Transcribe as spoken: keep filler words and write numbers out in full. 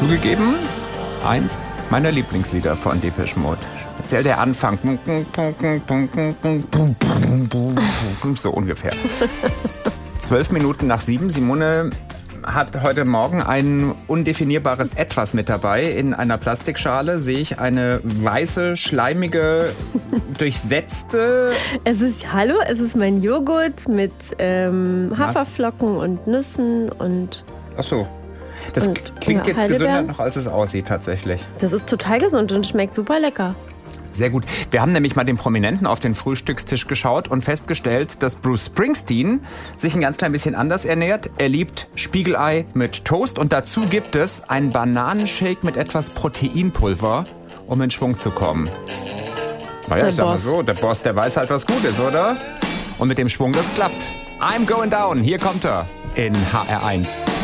Zugegeben, eins meiner Lieblingslieder von Depeche Mode. Speziell der Anfang. So ungefähr. Zwölf Minuten nach sieben. Simone hat heute Morgen ein undefinierbares Etwas mit dabei. In einer Plastikschale sehe ich eine weiße, schleimige, durchsetzte... Es ist, hallo, es ist mein Joghurt mit ähm, Haferflocken und Nüssen und... Ach so. Das und, klingt ja, jetzt gesünder noch, als es aussieht tatsächlich. Das ist total gesund und schmeckt super lecker. Sehr gut. Wir haben nämlich mal den Prominenten auf den Frühstückstisch geschaut und festgestellt, dass Bruce Springsteen sich ein ganz klein bisschen anders ernährt. Er liebt Spiegelei mit Toast und dazu gibt es einen Bananenshake mit etwas Proteinpulver, um in Schwung zu kommen. Naja, ich sag mal so, der Boss, der weiß halt, was gut ist, oder? Und mit dem Schwung, das klappt. I'm going down. Hier kommt er in H R eins.